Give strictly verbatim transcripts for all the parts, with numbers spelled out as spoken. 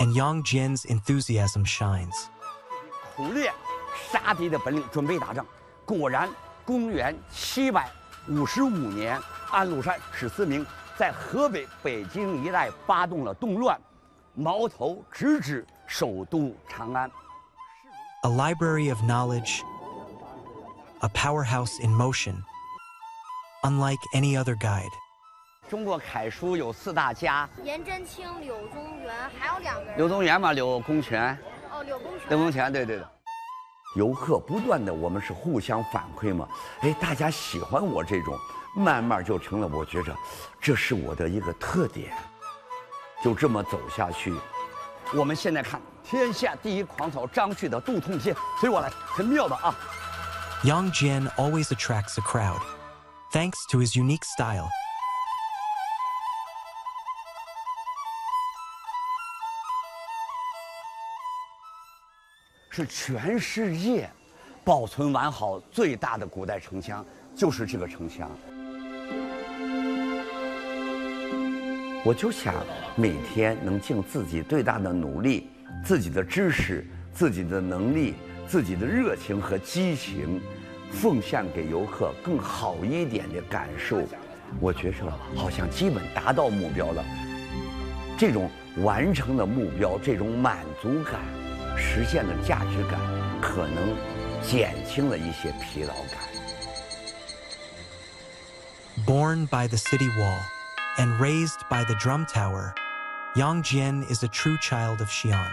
and Yang Jian's enthusiasm shines. 苦练杀敌的本领，准备打仗。果然，公元七百五十五年，安禄山史思明在河北、北京一带发动了动乱，矛头直指首都长安。 A library of knowledge, a powerhouse in motion, unlike any other guide. 中国楷书有四大家： 颜真卿、柳宗元，还有两个人。 柳宗元嘛，柳公权。 哦，柳公权。 柳公权，对对对。游客不断的，我们是互相反馈嘛。哎，大家喜欢我这种，慢慢就成了，我觉着这是我的一个特点。就这么走下去。 我们现在看天下第一狂草张旭的《杜通篇》，随我来，很妙的啊。 Yang Jian always attracts a crowd, thanks to his unique style. 是全世界保存完好最大的古代城墙，就是这个城墙。我就想每天能尽自己最大的努力，自己的知识、自己的能力、自己的热情和激情，奉献给游客更好一点的感受。我觉着好像基本达到目标了。这种完成的目标，这种满足感，实现的价值感，可能减轻了一些疲劳感。 Born by the city wall and raised by the drum tower, Yang Jian is a true child of Xi'an.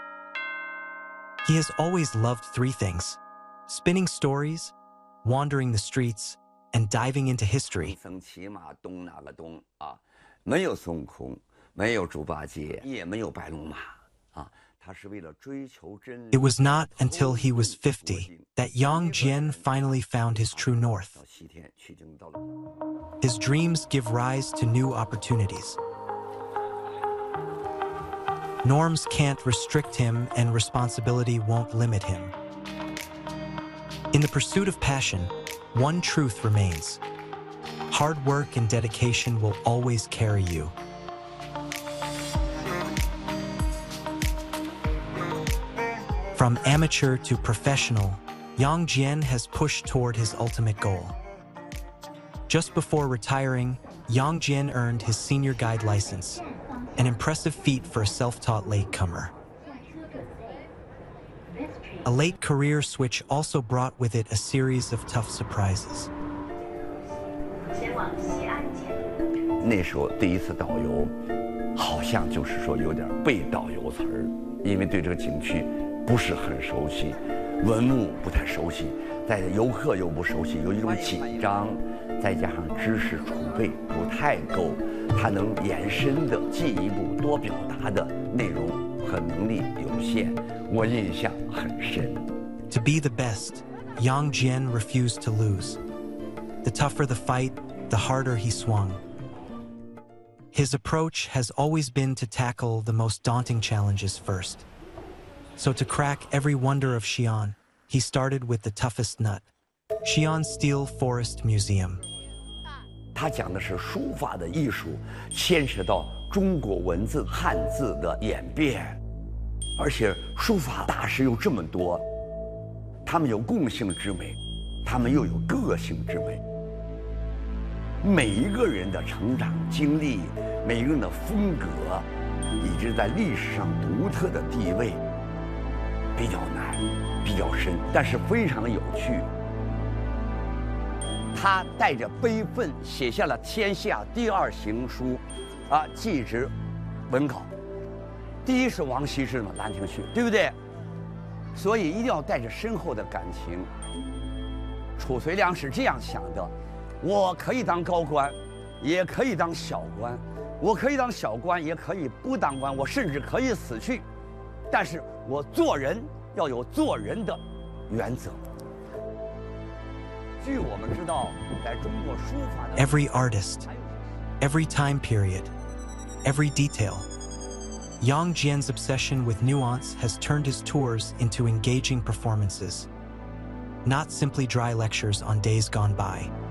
He has always loved three things: spinning stories, wandering the streets, and diving into history. 僧骑马东哪个东啊？没有孙悟空，没有猪八戒，也没有白龙马啊。他是为了追求真理。 It was not until he was fifty that Yang Jian finally found his true north. His dreams give rise to new opportunities. Norms can't restrict him, and responsibility won't limit him. In the pursuit of passion, one truth remains: hard work and dedication will always carry you. From amateur to professional, Yang Jian has pushed toward his ultimate goal. Just before retiring, Yang Jian earned his senior guide license, an impressive feat for a self-taught latecomer. A late career switch also brought with it a series of tough surprises. 那时候第一次导游，好像就是说有点背导游词儿，因为对这个景区不是很熟悉，文物不太熟悉，在游客又不熟悉，有一种紧张，再加上知识储备不太够，他能延伸的进一步多表达的内容和能力有限，我印象很深。 To be the best, Yang Jian refused to lose. The tougher the fight, the harder he swung. His approach has always been to tackle the most daunting challenges first. So to crack every wonder of Xi'an, he started with the toughest nut: Xi'an Steel Forest Museum. 他讲的是书法的艺术，牵扯到中国文字汉字的演变，而且书法大师有这么多，他们有共性之美，他们又有个性之美。每一个人的成长经历，每一个人的风格，以及在历史上独特的地位，比较难，比较深，但是非常的有趣。他带着悲愤写下了天下第二行书，啊，祭侄文稿。第一是王羲之嘛，《兰亭序》，对不对？所以一定要带着深厚的感情。褚遂良是这样想的：我可以当高官，也可以当小官；我可以当小官，也可以不当官；我甚至可以死去。但是我做人要有做人的原则。据我们知道，在中国书法的 Every artist, every time period, every detail. Yang Jian's obsession with nuance has turned his tours into engaging performances, not simply dry lectures on days gone by.